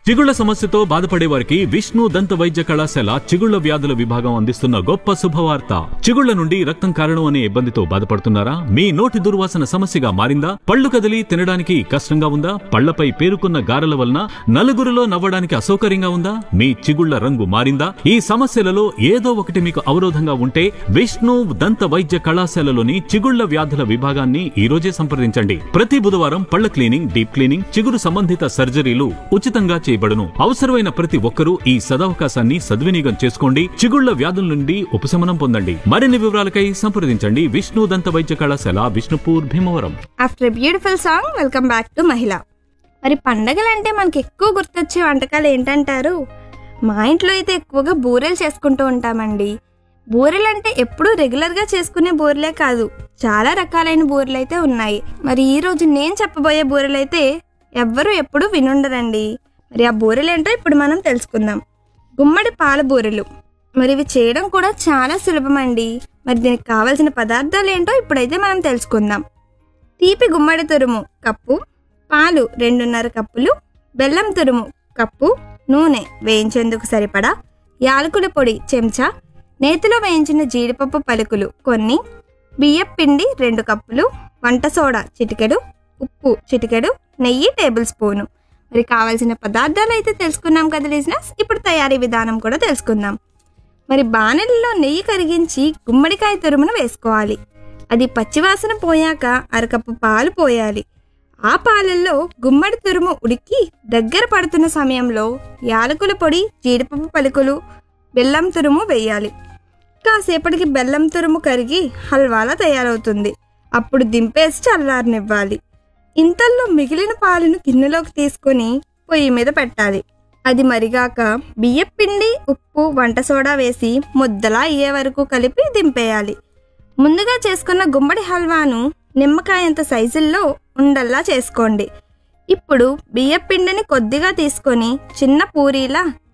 చిగుళ్ల సమస్యతో బాధపడే వారికి విష్ణు దంత వైద్య కళాశాల చిగుళ్ల వ్యాధుల విభాగం అందిస్తున్న గొప్ప శుభవార్త. చిగుళ్ల నుండి రక్తం కారణం అనే ఇబ్బందితో బాధపడుతున్నారా? మీ నోటి దుర్వాసన సమస్యగా మారిందా? పళ్ళు కదిలి తినడానికి కష్టంగా ఉందా? పళ్లపై పేరుకున్న గారెల వలన నలుగురిలో నవ్వడానికి అసౌకర్యంగా ఉందా? మీ చిగుళ్ల రంగు మారిందా? ఈ సమస్యలలో ఏదో ఒకటి మీకు అవరోధంగా ఉంటే విష్ణు దంత వైద్య కళాశాలలోని చిగుళ్ల వ్యాధుల విభాగాన్ని ఈ రోజే సంప్రదించండి. ప్రతి బుధవారం పళ్ల క్లీనింగ్, డీప్ క్లీనింగ్, చిగురు సంబంధిత సర్జరీలు ఉచితంగా చేయబడును. అవసరమైన ప్రతి ఒక్కరూ ఈ సదవకాశాన్ని సద్వినియోగం చేసుకోండి. చిగుళ్ల వ్యాధుల నుండి ఉపశమనం పొందండి. మరిన్ని వివరాలకై సంప్రదించండి విష్ణు దంత వైద్య కళాశాల, Vishnupur, Bhimavaram. After beautiful song welcome back to మహిళ. మరి పండగలంటే మనకి ఎక్కువ గుర్తొచ్చే వంటకాలు ఏంటంటారు? మా ఇంట్లో అయితే ఎక్కువగా బూరెలు చేసుకుంటూ ఉంటామండి. బూరెలంటే ఎప్పుడూ రెగ్యులర్గా చేసుకునే బూరెలే కాదు, చాలా రకాలైన బూరెలు అయితే ఉన్నాయి. మరి ఈ రోజు నేను చెప్పబోయే బూరెలైతే ఎవ్వరూ ఎప్పుడూ వినుండరండి. మరి ఆ బూరెలేంటో ఇప్పుడు మనం తెలుసుకుందాం. గుమ్మడి పాల బూరెలు. మరి ఇవి చేయడం కూడా చాలా సులభమండి. మరి దీనికి కావాల్సిన పదార్థాలు ఏంటో ఇప్పుడైతే మనం తెలుసుకుందాం. తీపి గుమ్మడి తురుము కప్పు, పాలు 2.5 కప్పులు, బెల్లం తురుము కప్పు, నూనె వేయించేందుకు సరిపడా, యాలకుల పొడి చెంచా, నేతిలో వేయించిన జీడిపప్పు పలుకులు కొన్ని, బియ్యం పిండి 2 కప్పులు, వంట సోడా చిటికెడు, ఉప్పు చిటికెడు, నెయ్యి టేబుల్ స్పూను. మరి కావాల్సిన పదార్థాలు అయితే తెలుసుకున్నాం కదా లిజనర్స్. ఇప్పుడు తయారీ విధానం కూడా తెలుసుకుందాం. మరి బాణలిలో నెయ్యి కరిగించి గుమ్మడికాయ తురుమును వేసుకోవాలి. అది పచ్చివాసన పోయాక 1/2 కప్పు పాలు పోయాలి. ఆ పాలల్లో గుమ్మడి తురుము ఉడికి దగ్గర పడుతున్న సమయంలో యాలకుల పొడి, జీడిపప్పు పలుకులు, బెల్లం తురుము వేయాలి. కాసేపటికి బెల్లం తురుము కరిగి హల్వాలా తయారవుతుంది. అప్పుడు దింపేసి చల్లారనివ్వాలి. ఇంతల్లో మిగిలిన పాలను గిన్నెలోకి తీసుకొని పొయ్యి మీద పెట్టాలి. అది మరిగాక బియ్యం పిండి, ఉప్పు, వంట సోడా వేసి ముద్దలా అయ్యే వరకు కలిపి దింపేయాలి. ముందుగా చేసుకున్న గుమ్మడి హల్వాను నిమ్మకాయంత సైజుల్లో ఉండల్లా చేసుకోండి. ఇప్పుడు బియ్యం పిండిని కొద్దిగా తీసుకొని చిన్న పూరీలా